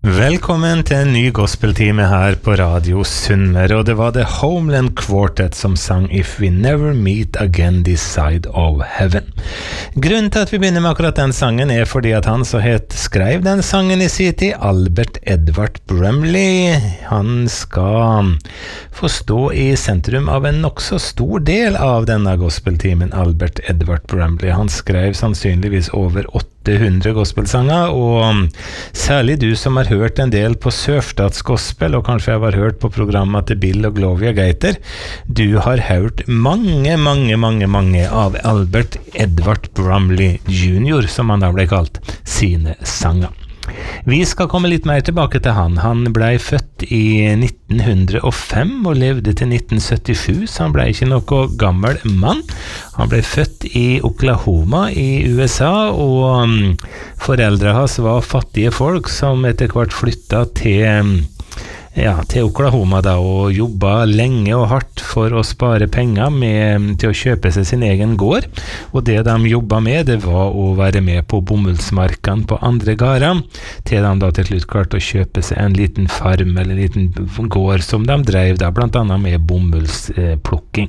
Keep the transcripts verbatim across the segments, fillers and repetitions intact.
Velkommen til en ny gospeltime her på Radio Sunnmøre, og det var The Homeland Quartet som sang If We Never Meet Again This Side of Heaven. Grunnen til at vi begynner med akkurat den sangen er fordi at han så het skrev den sangen i sin tid, Albert Edward Brumley. Han skal få stå i sentrum av en nok så stor del av denne gospeltimen, Albert Edward Brumley. Han skrev sannsynligvis over åtte hundre gospelsanger, og særlig du som har hørt en del på Sørstatsgospel, og kanskje har hørt på programmet til Bill og Gloria Gaiter, du har hørt mange, mange, mange, mange av Albert Edward Brumley junior, som han da ble kalt, sine sanger. Vi skal komme litt mer tilbake til han. Han ble født i nitten hundre og fem og levde til nitten syttisju, så han ble ikke noe gammel mann. Han ble født i Oklahoma i U S A, og um, foreldre hans var fattige folk som etter hvert flyttet til Ja, til Oklahoma da, og jobbet lenge og hardt for å spare penger med, til å kjøpe seg sin egen gård, og det de jobbet med, det var å være med på bomullsmarkene på andre gårder, til de da til slutt klarte å kjøpe seg en liten farm eller en liten gård som de drev da, blant annet med bomullsplukking.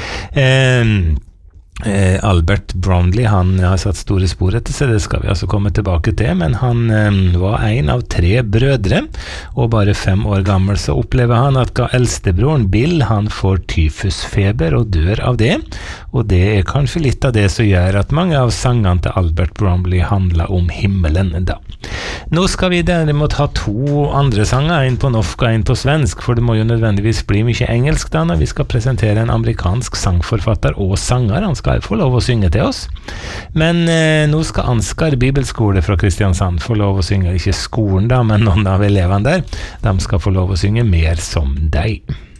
Eh, Eh, Albert Brumley, han har satt store spor etter seg, det skal vi altså komme tilbake til, men han eh, var en av tre brødre, og bare fem år gammel så opplever han at eldstebroren Bill, han får tyfusfeber og dør av det, og det er kanskje litt av det som gjør at mange av sangene til Albert Brumley handler om himmelen da. Nå skal vi derimot ha to andre sanger, en på norsk og en på svensk, for det må jo nødvendigvis bli mye engelsk da, når vi skal presentere en amerikansk sangforfatter og sanger. Han skal få lov å synge til oss. Men eh, nå skal Ansgar Bibelskole fra Kristiansand få lov å synge, ikke skolen da, men noen av elevene der. De skal få lov å synge Mer som deg.